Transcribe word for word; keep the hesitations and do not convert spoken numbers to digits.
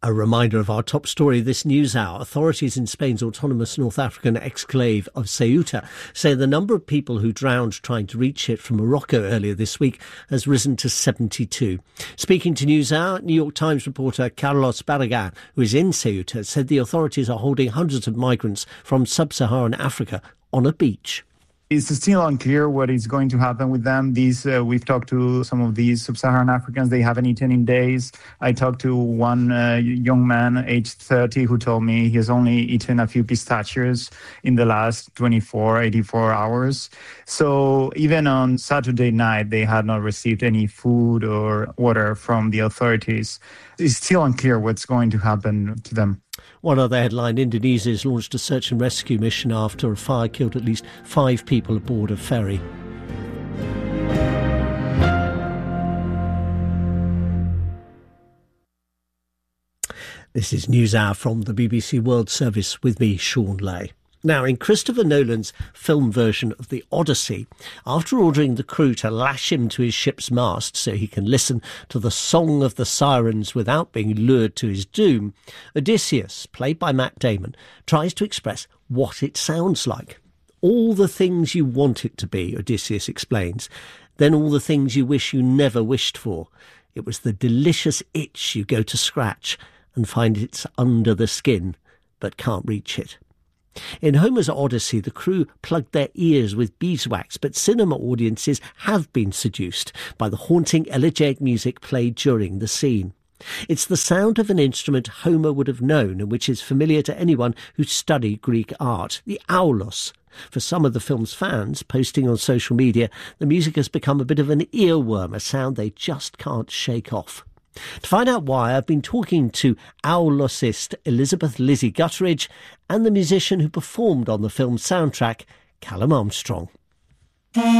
A reminder of our top story this news hour. Authorities in Spain's autonomous North African exclave of Ceuta say the number of people who drowned trying to reach it from Morocco earlier this week has risen to seventy-two. Speaking to NewsHour, New York Times reporter Carlos Barragan, who is in Ceuta, said the authorities are holding hundreds of migrants from sub-Saharan Africa on a beach. It's still unclear what is going to happen with them. These uh, we've talked to some of these sub-Saharan Africans. They haven't eaten in days. I talked to one uh, young man, aged thirty, who told me he has only eaten a few pistachios in the last twenty-four, eighty-four hours. So even on Saturday night, they had not received any food or water from the authorities. It's still unclear what's going to happen to them. One other headline: Indonesia has launched a search and rescue mission after a fire killed at least five people aboard a ferry. This is NewsHour from the B B C World Service with me, Sean Lay. Now, in Christopher Nolan's film version of The Odyssey, after ordering the crew to lash him to his ship's mast so he can listen to the song of the sirens without being lured to his doom, Odysseus, played by Matt Damon, tries to express what it sounds like. All the things you want it to be, Odysseus explains, then all the things you wish you never wished for. It was the delicious itch you go to scratch and find it's under the skin, but can't reach it. In Homer's Odyssey, the crew plugged their ears with beeswax, but cinema audiences have been seduced by the haunting elegiac music played during the scene. It's the sound of an instrument Homer would have known and which is familiar to anyone who studied Greek art, the aulos. For some of the film's fans, posting on social media, the music has become a bit of an earworm, a sound they just can't shake off. To find out why, I've been talking to aulosist Elizabeth Lizzie Gutteridge and the musician who performed on the film's soundtrack, Callum Armstrong.